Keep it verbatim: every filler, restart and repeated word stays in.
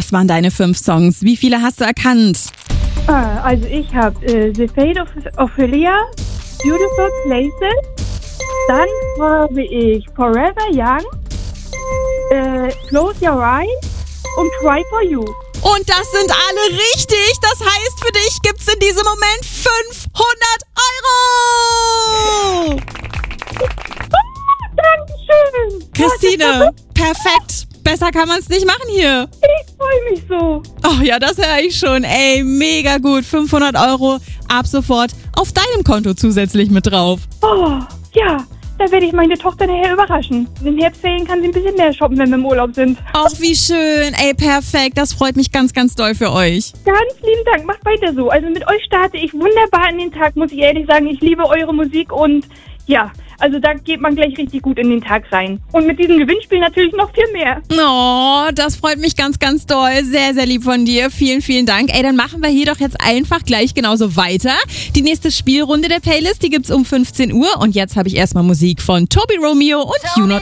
Das waren deine fünf Songs. Wie viele hast du erkannt? Ah, also ich habe äh, The Fate of Ophelia, Beautiful Places, dann habe ich Forever Young, äh, Close Your Eyes und Cry For You. Und das sind alle richtig. Das heißt, für dich gibt's in diesem Moment fünfhundert Euro. Oh, Dankeschön. Christine, perfekt. Besser kann man es nicht machen hier. Ich freue mich so. Oh ja, das höre ich schon. Ey, mega gut. fünfhundert Euro ab sofort auf deinem Konto zusätzlich mit drauf. Oh, ja. Da werde ich meine Tochter nachher überraschen. In den Herbstferien kann sie ein bisschen mehr shoppen, wenn wir im Urlaub sind. Ach, wie schön. Ey, perfekt. Das freut mich ganz, ganz doll für euch. Ganz lieben Dank. Macht weiter so. Also mit euch starte ich wunderbar in den Tag, muss ich ehrlich sagen. Ich liebe eure Musik und ja, also da geht man gleich richtig gut in den Tag rein. Und mit diesem Gewinnspiel natürlich noch viel mehr. Oh, das freut mich ganz, ganz doll. Sehr, sehr lieb von dir. Vielen, vielen Dank. Ey, dann machen wir hier doch jetzt einfach gleich genauso weiter. Die nächste Spielrunde der Playlist, die gibt's um fünfzehn Uhr. Und jetzt habe ich erstmal Musik von Toby Romeo und You Not